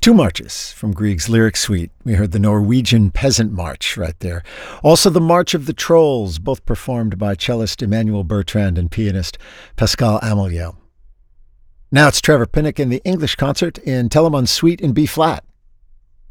Two marches from Grieg's Lyric Suite. We heard the Norwegian Peasant March right there. Also the March of the Trolls, both performed by cellist Emmanuel Bertrand and pianist Pascal Ameliel. Now it's Trevor Pinnock in the English concert in Telemann's Suite in B-flat.